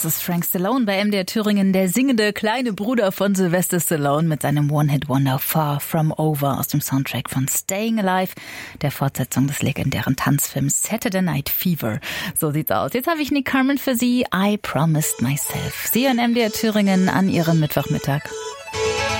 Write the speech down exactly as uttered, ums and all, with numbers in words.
Das ist Frank Stallone bei M D R Thüringen, der singende kleine Bruder von Sylvester Stallone mit seinem One-Hit-Wonder Far From Over aus dem Soundtrack von Staying Alive, der Fortsetzung des legendären Tanzfilms Saturday Night Fever. So sieht's aus. Jetzt habe ich Nick Carmen für Sie. I Promised Myself. Sie in M D R Thüringen an Ihrem Mittwochmittag.